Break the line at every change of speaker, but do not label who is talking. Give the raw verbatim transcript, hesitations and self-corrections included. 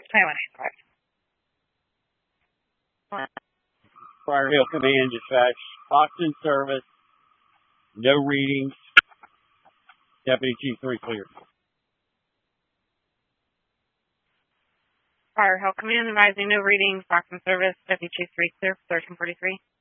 twenty-one, correct.
Prior Hill Command dispatch. Box in service. No readings. Deputy Chief three clear.
Prior Hill Command advising no readings. Box in service. Deputy Chief three clear for thirteen forty-three.